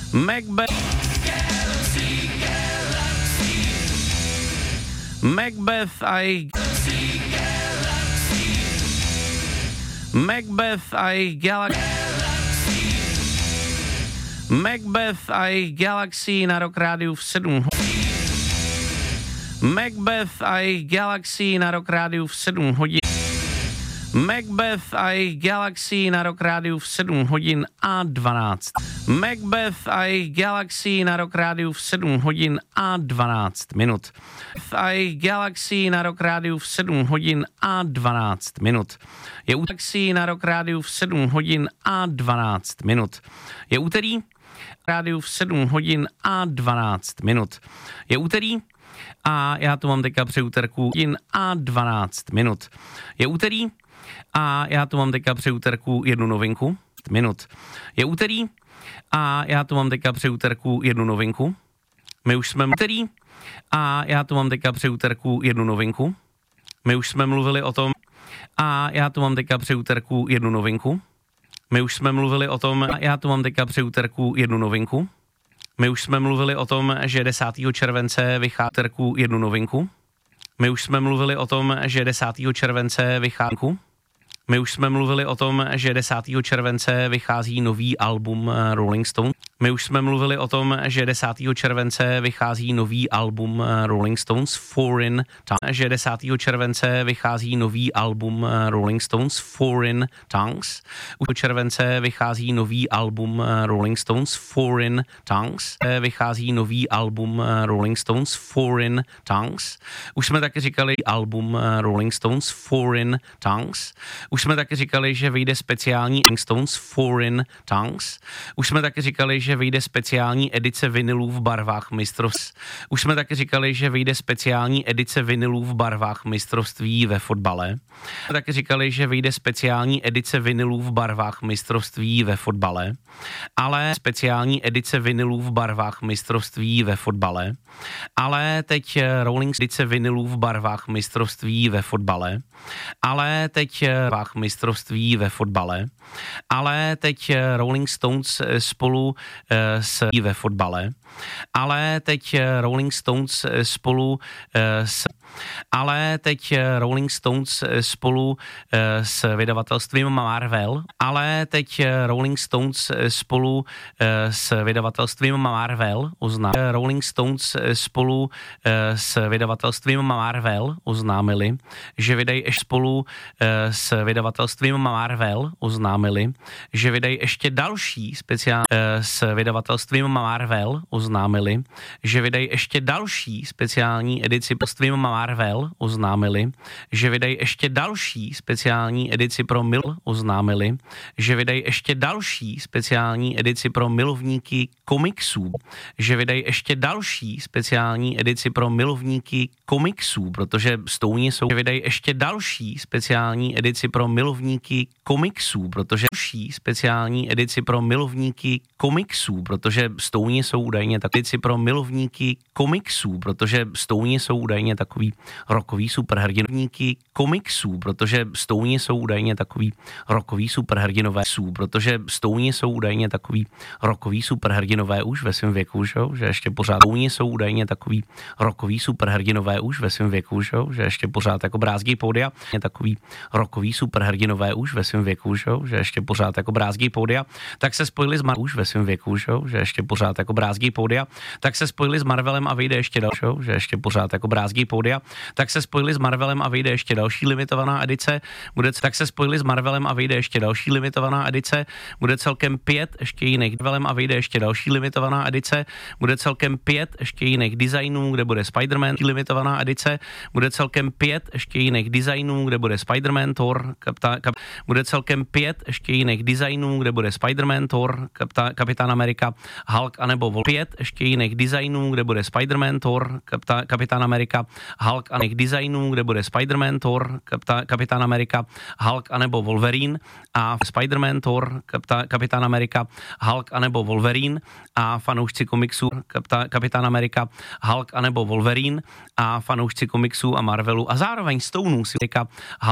Macbeth. Macbeth a Macbeth a Macbeth a Galaxy na rok rádiu v 7 Macbeth a Galaxy na rok rádiu v 7 hodin. Macbeth a Galaxy na rok rádiu v 7 hodin a 12. Macbeth a Galaxy na rok rádiu v 7 hodin a 12 minut. A Galaxy na rok rádiu v 7 hodin a 12 minut. Je Galaxy na rok rádiu v 7 hodin a 12 minut. Je úterý rádiu v 7 hodin a 12 minut. Je úterý a já tu mám teďka při úterku hodin a 12 minut. Je úterý a já tu mám teďka při úterku jednu novinku minut. Je úterý a já tu mám teďka při úterku jednu novinku. My už jsme úterý a já tu mám teďka při úterku jednu novinku. My už jsme mluvili o tom a já tu mám teďka při úterku jednu novinku. My už jsme mluvili o tom, já tu mám teďka při úterku jednu novinku. My už jsme mluvili o tom, že 10. července vychází úterku jednu novinku. My už jsme mluvili o tom, že 10. července vychází. My už jsme mluvili o tom, že 10. července vychází nový album Rolling Stones. My už jsme mluvili o tom, že 10. července vychází nový album Rolling Stones Foreign Tongues. Že 10. července vychází nový album Rolling Stones Foreign Tongues. U července vychází nový album Rolling Stones Foreign Tongues. Vychází nový album Rolling Stones Foreign Tongues. Už jsme taky říkali album Rolling Stones Foreign Tongues. Už jsme taky říkali, že vyjde speciální Rolling Stones Foreign Tongues. Už jsme taky říkali, že vyjde speciální edice vinylů v barvách mistrovství. Už jsme taky říkali, že vyjde speciální edice vinylů v barvách mistrovství ve fotbale. Jsme taky říkali, že vyjde speciální edice vinylů v barvách mistrovství ve fotbale. Ale speciální edice vinylů v barvách mistrovství ve fotbale. Ale teď Rolling edice vinylů v barvách mistrovství ve fotbale. Ale teď mistrovství ve fotbale, ale teď Rolling Stones spolu s ve fotbale, ale teď Rolling Stones spolu s ale teď Rolling Stones spolu s vydavatelstvím Marvel, ale teď Rolling Stones spolu s vydavatelstvím Marvel Rolling Stones spolu s vydavatelstvím Marvel oznámili, že vydají spolu s vydavatelstvím Marvel oznámili, že vydají ještě další speciální s vydavatelstvím Marvel oznámili, že vydají ještě další speciální edici postvím Marvel oznámili, že vydají ještě další speciální edici pro oznámili, že vydají ještě další speciální edici pro milovníky komiksů, že vydají ještě další speciální edici pro milovníky komiksů, protože Stouni jsou, že vydají ještě další speciální edici pro milovníky komiksů, protože další speciální edici pro milovníky komiksů, protože Stouni jsou údajně tak edici pro milovníky komiksů, protože Stouni jsou údajně takový rokový superhrdinovníky komiksů, protože Stouni jsou údajně takový rokový superhrdinové protože Stouni jsou údajně takový rokový superhrdinové už ve svém věku, že ještě pořád Stouni jsou údajně takový rokový superhrdinové už ve svém věku, že ještě pořád jako brázdějí pódia, je takový rokový superhrdinové už ve svém věku, že ještě pořád jako brázdějí pódia, tak se spojili s už ve svém věku, že ještě pořád jako brázdějí pódia, tak se spojili s Marvelem a vyjde ještě další, že ještě pořád jako brázdějí pódia, tak se spojili s Marvelem a vyjde ještě další limitovaná edice, tak se spojili s Marvelem a vyjde ještě další limitovaná edice, bude celkem 5 ještě jiných Marvelem a vyjde ještě další limitovaná edice, bude celkem 5 ještě jiných designů, kde bude Spider-Man limitovaná edice, bude celkem 5 ještě jiných designů, kde bude Spider-Man, Thor, bude celkem 5 ještě jiných designů, kde bude Spider-Man, Thor, Kapitán Amerika, Hulk anebo Wolverine. 5 ještě jiných designů, kde bude Spider-Man, Thor, Kapitán Amerika, Hulk a jiných designů, kde bude Spider-Man, Thor, Kapitán Amerika, Hulk anebo Wolverine a Spider-Man, Thor, Kapitán Amerika, Hulk anebo Wolverine a fanoušci komiksů Kapitán Amerika, Hulk anebo Wolverine a fanoušci komiksů a Marvelu a zároveň Stounů si